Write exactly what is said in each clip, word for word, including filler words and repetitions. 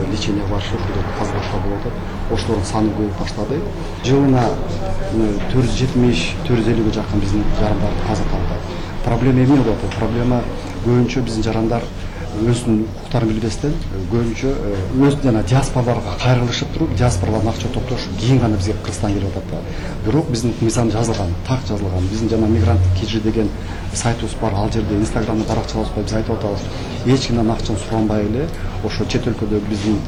лечение барышып казыр башка болуп атат. Ошолордун саны көбөйүп баштады. Жылына төрт жүз жетимиш төрт жүз элүүгө жакын биздин жарандар каза табылат. Проблема эмне болуп атат? Проблема көбүнчө биздин жарандар өзүнүн укуктарын билбестен көбүнчө өз жана диаспораларга кайрылышып туруп, диаспоралардан акча топтошуп, кийин гана бизге Кыргызстанга келип атат да. Бирок биздин мыйзам жазылган, так жазылган. Биздин жана мигранттык кижи деген сайтыбыз бар, ал жерде Инстаграмда баракчаларыбыз бар, биз айтып атабыз. Эч кимден акчаны суранбай эле, ошо чет өлкөдө биздин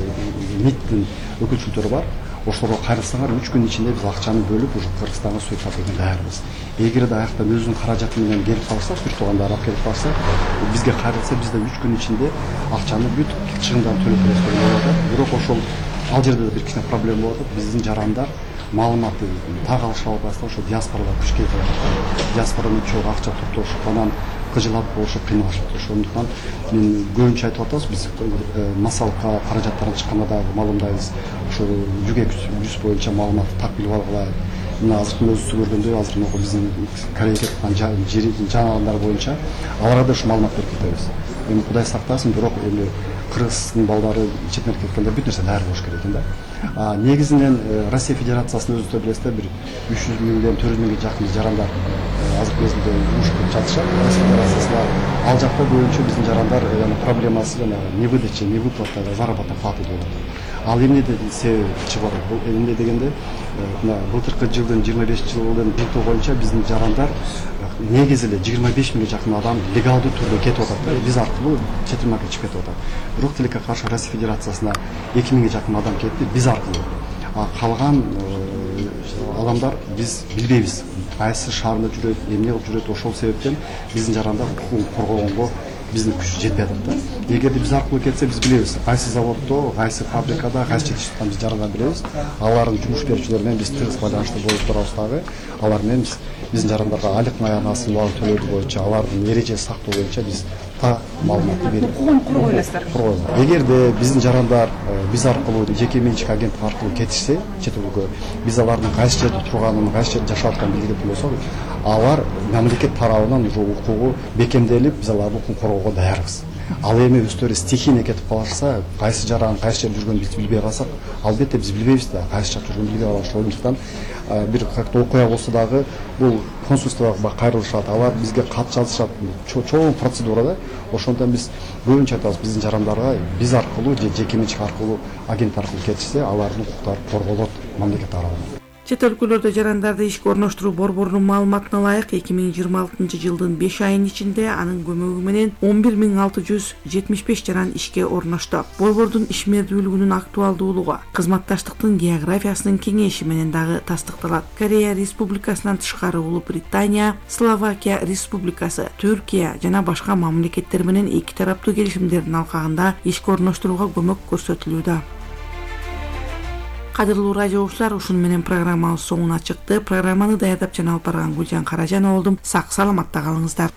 МИДтин өкүлчүлөрү бар. Ошолорго кайрылсаңар үч күн ичинде биз акчаны бөлүп, ушу Кыргызстанга суюп берүүгө даярбыз. Эгерде аяктан өзүнүн каражаты менен келип калса, түз туугандар алып келип калса, бизге кайрылса, биз да үч күн ичинде акчаны бүт чыгымдарын төлөп беребиз деп ойлоп. Бирок ошол ал жерде да бир кичине проблема болуп атат. Биздин жарандар маалыматты так алышып албастан ошо диаспоралар күч келип атат. Диаспоранын чогуу акча топтошуп, анан кыжылап болушуп кыйналышып атат. Ошондуктан мен көбүнчө айтып атабыз, биз масал каражаттарын чыкканда дагы маалымдайбыз. Ошо жүгөк жүз боюнча маалыматты так билип алгыла. Мына азыр өзү көргөндөй, азыр могу биздин Кореяга кеткен жанагындар боюнча аларга да ушу маалымат берип кетебиз. Эми Кудай сактасын, бирок эми Кыргыздын балдары чет мемлекетке кеткенде бүт нерсе даяр болуш керек экен да. А негизинен Россия Федерациясынын өзү билесиздер, бир үч жүз миңден төрт жүз миңге жакын жарандар азыркы мезгилде жумуш кылып жатышат. Россия Федерациясында ал жакта боюнча биздин жарандар проблемасы жана невыдача, невыплата заработной платы болот. Ал эмнеде себеби чыгып атат? Бул эмне дегенде, мына былтыркы жылдын жыйырма беш жылдын бюджети боюнча биздин жарандар негизи эле жыйырма беш миңге жакын адам легалдуу түрдө кетип атат да, биз аркылуу чет элге чыгып кетип атат. Бирок тилекке каршы Россия Федерациясына эки миңге жакын адам кетти, биз аркылуу. А калган адамдар биз билбейбиз. Кайсы шаарда жүрөт, эмне кылып жүрөт, ошол себептен биздин жарандар укугун коргогонго биздин күч жетпей атат да. Эгерде биз аркылуу кетсе, биз билебиз. Кайсы заводдо, кайсы фабрикада, кайсы жетиштиктен биз жарандар билебиз. Алардын жумуш берүүчүлөр менен биз тыгыз байланышта болуп турабыз дагы. Алар менен биз биздин жарандарга айлык маянасы төлөө боюнча, алардын эрежесин сактоо боюнча биз та маалыматты берип коргой элесиздер. Эгерде биздин жарандар биз аркылуу жеке менчик агенттик аркылуу кетишсе, чет элге, биз алардын кайсы жерде турганын, кайсы жерде жашап атканын билген болсок, алар мамлекет тарабынан уже укугу бекемделип, биз алардын укугун коргоого даярбыз. Ал эми өздөрү стихийно кетип калышса, кайсы жаран, кайсы жерде жүргөнүн биз билбей калсак, албетте биз билбейбиз да, кайсы жакта жүргөнүн билбей калабыз. Ошондуктан бир как-то окуя болсо дагы бул консульствага кайрылышат, алар бизге кат жазышат, чоң процедура да. Ошондон биз көбүнчө айтабыз, биздин жарандарга биз аркылуу же жеке менчик аркылуу агент аркылуу кетишсе, алардын укуктары корголот мамлекет тарабынан. Чет өлкөлөрдө жарандарды ишке орноштуруу борборунун маалыматына ылайык эки миң жыйырма алтынчы жылдын беш айынын ичинде анын көмөгү менен он бир миң алты жүз жетимиш беш жаран ишке орношту. Борбордун ишмердүүлүгүнүн актуалдуулугу кызматташтыктын географиясынын кеңейиши менен дагы тастыкталат. Корея Республикасынан тышкары Улуу Британия, Словакия Республикасы, Түркия жана башка мамлекеттер менен эки тараптуу келишимдердин алкагында ишке орноштурууга көмөк көрсөтүлүүдө. Кадырлуу радио окуучулар, ушуну менен программабыз соңуна чыкты. Программаны даярдап жана алып барган Гүлжан Каражанова болдум. Сак саламатта калыңыздар.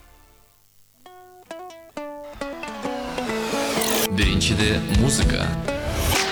Биринчиде музыка.